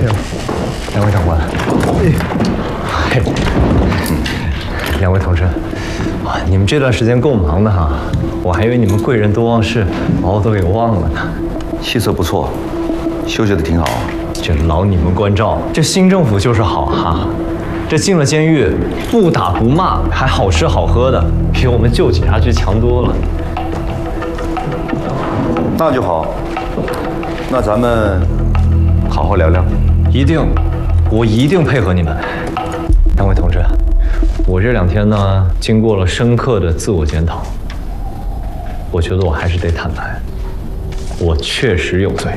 两位长官，两位同志，你们这段时间够忙的哈，我还以为你们贵人多忘事，把我都给忘了呢。 气色不错，休息的挺好。 这劳你们关照，这新政府就是好哈。这进了监狱，不打不骂，还好吃好喝的，比我们旧警察局强多了。 那就好，那咱们好好聊聊。 一定，我一定配合你们。两位同志，我这2天呢，经过了深刻的自我检讨，我觉得我还是得坦白，我确实有罪。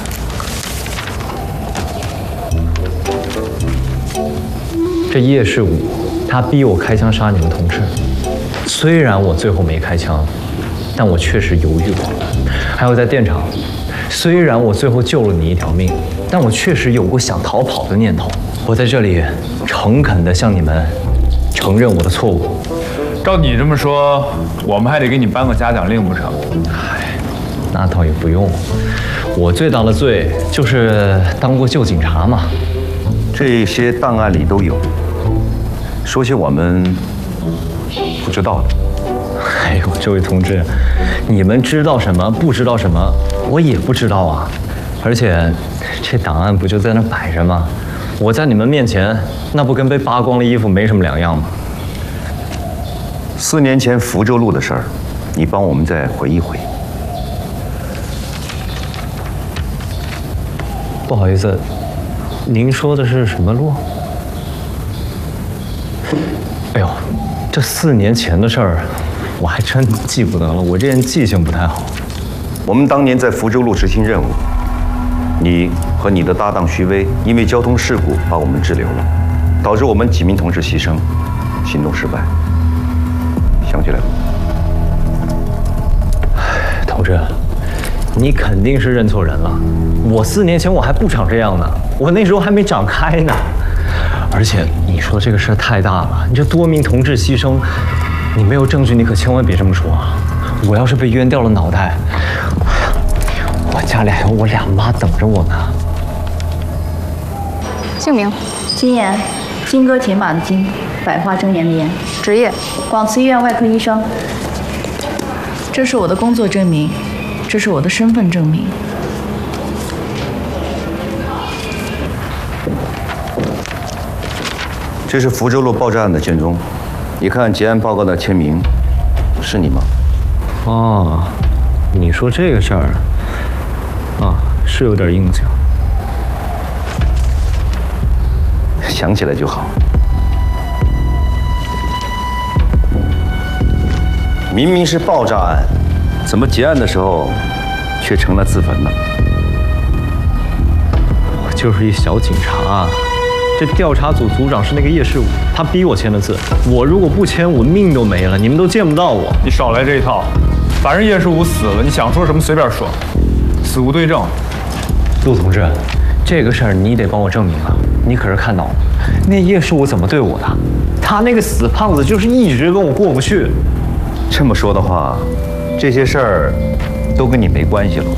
这叶世武，他逼我开枪杀你们同志，虽然我最后没开枪，但我确实犹豫过。还有在电厂，虽然我最后救了你一条命，但我确实有过想逃跑的念头。我在这里诚恳地向你们承认我的错误。 照你这么说，我们还得给你颁个嘉奖令不成？ 那倒也不用，我最大的罪就是当过旧警察嘛。 这些档案里都有，说些我们不知道的。 哎呦，这位同志，你们知道什么，不知道什么，我也不知道啊。而且，这档案不就在那摆着吗？我在你们面前，那不跟被扒光了衣服没什么两样吗 ？4年前福州路的事儿，你帮我们再回忆回忆。 不好意思，您说的是什么路？哎呦，这4年前的事儿，我还真记不得了。我这人记性不太好。 我们当年在福州路执行任务，你和你的搭档徐威因为交通事故把我们滞留了，导致我们几名同志牺牲，行动失败。想起来了？ 同志，你肯定是认错人了。我4年前我还不长这样呢，我那时候还没长开呢。而且你说这个事儿太大了，你这多名同志牺牲，你没有证据，你可千万别这么说啊！我要是被冤掉了脑袋，我家里还有我2妈等着我呢。 姓名： 金岩，金戈铁马的金，百花争妍的妍。 职业： 广慈医院外科医生。这是我的工作证明，这是我的身份证明。 这是福州路爆炸案的卷宗，一看结案报告的签名，是你吗？ 哦，你说这个事儿，啊，是有点印象。 想起来就好。明明是爆炸案，怎么结案的时候却成了自焚呢？ 我就是一小警察，这调查组组长是那个叶世武，他逼我签的字。我如果不签，我命都没了，你们都见不到我。 你少来这一套，反正叶世武死了，你想说什么随便说，死无对证。 陆同志，这个事儿你得帮我证明啊！你可是看到了，那叶世武怎么对我的？他那个死胖子就是一直跟我过不去。 这么说的话，这些事儿都跟你没关系了。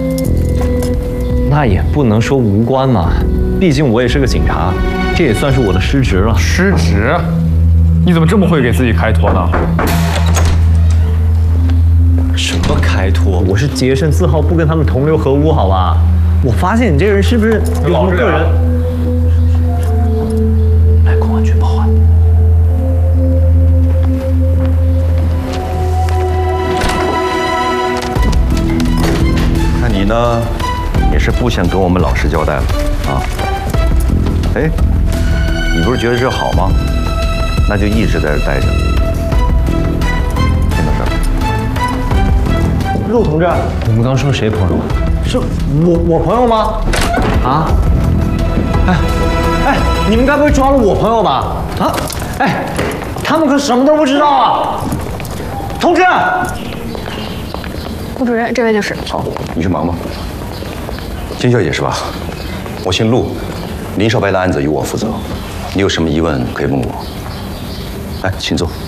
那也不能说无关嘛，毕竟我也是个警察，这也算是我的失职了。 失职？你怎么这么会给自己开脱呢？ 什么开脱？我是洁身自好，不跟他们同流合污，好吧？我发现你这人是不是有什么个人？来，公安局报案。 看你呢，也是不想跟我们老实交代了啊。哎，你不是觉得这好吗？那就一直在这待着。听到这儿？ 陆同志，我们刚说谁朋友？是我朋友吗？啊？哎，你们该不会抓了我朋友吧？啊？哎，他们可什么都不知道啊！同志， 顾主任，这位就是。 好，你去忙吧。金小姐是吧？我姓陆，林少白的案子由我负责。你有什么疑问可以问我。来，请坐。